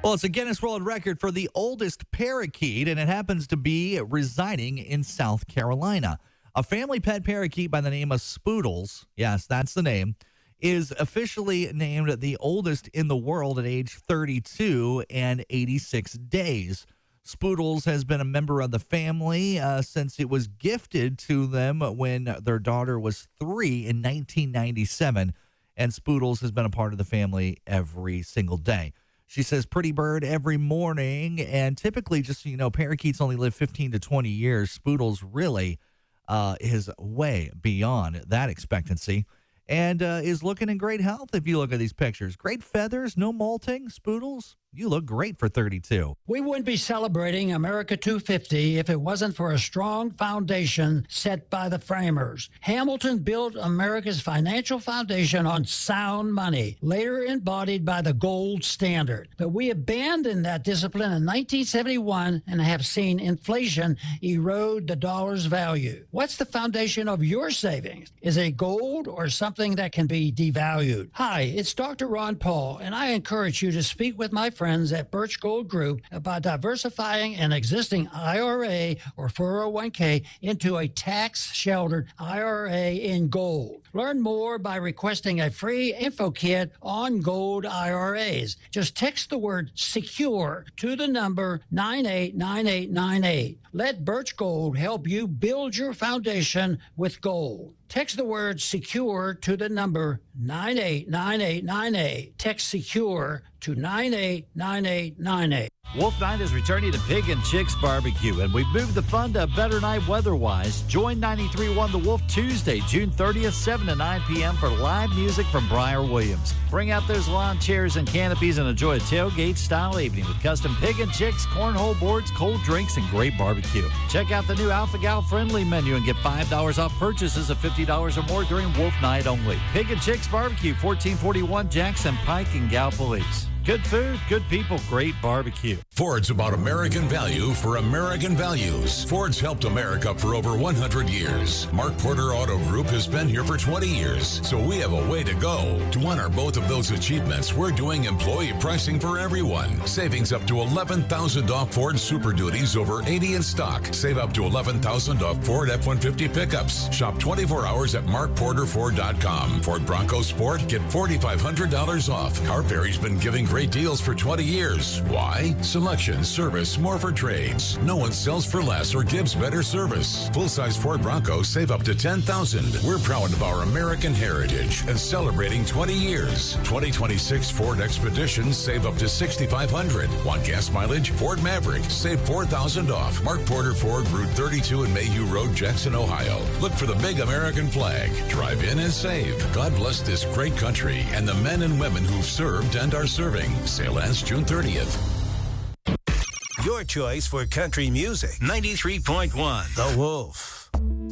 Well, it's a Guinness World Record for the oldest parakeet, and it happens to be residing in South Carolina. A family pet parakeet by the name of Spoodles, yes, that's the name, is officially named the oldest in the world at age 32 and 86 days. Spoodles has been a member of the family since it was gifted to them when their daughter was 3 in 1997, and Spoodles has been a part of the family every single day. She says pretty bird every morning, and typically just, parakeets only live 15 to 20 years. Spoodles really is way beyond that expectancy and is looking in great health if you look at these pictures. Great feathers, no molting. Spoodles, you look great for 32. We wouldn't be celebrating America 250 if it wasn't for a strong foundation set by the framers. Hamilton built America's financial foundation on sound money, later embodied by the gold standard. But we abandoned that discipline in 1971 and have seen inflation erode the dollar's value. What's the foundation of your savings? Is it gold or something that can be devalued? Hi, it's Dr. Ron Paul, and I encourage you to speak with my friends at Birch Gold Group about diversifying an existing IRA or 401k into a tax-sheltered IRA in gold. Learn more by requesting a free info kit on gold IRAs. Just text the word SECURE to the number 989898. Let Birch Gold help you build your foundation with gold. Text the word SECURE to the number 989898. Text SECURE to 989898. Wolf Night is returning to Pig and Chicks Barbecue, and we've moved the fun to a better night weather-wise. Join 93.1 The Wolf Tuesday, June 30th, 7 to 9 p.m. for live music from Briar Williams. Bring out those lawn chairs and canopies and enjoy a tailgate-style evening with custom Pig and Chicks, cornhole boards, cold drinks, and great barbecue. Check out the new Alpha Gal Friendly menu and get $5 off purchases of $50 or more during Wolf Night only. Pig and Chicks Barbecue, 1441 Jackson Pike in Gallipolis. Good food, good people, great barbecue. Ford's about American value for American values. Ford's helped America for over 100 years. Mark Porter Auto Group has been here for 20 years, so we have a way to go. To honor both of those achievements, we're doing employee pricing for everyone. Savings up to $11,000 off Ford Super Duties, over 80 in stock. Save up to $11,000 off Ford F-150 pickups. Shop 24 hours at markporterford.com. Ford Bronco Sport, get $4,500 off. Carberry's been giving great deals for 20 years. Why? Selection, service, more for trades. No one sells for less or gives better service. Full-size Ford Bronco save up to $10,000. We're proud of our American heritage and celebrating 20 years. 2026 Ford Expedition save up to $6,500. Want gas mileage? Ford Maverick save $4,000 off. Mark Porter Ford, Route 32 and Mayhew Road, Jackson, Ohio. Look for the big American flag. Drive in and save. God bless this great country and the men and women who've served and are serving. Sale ends June 30th. Your choice for country music. 93.1 The Wolf.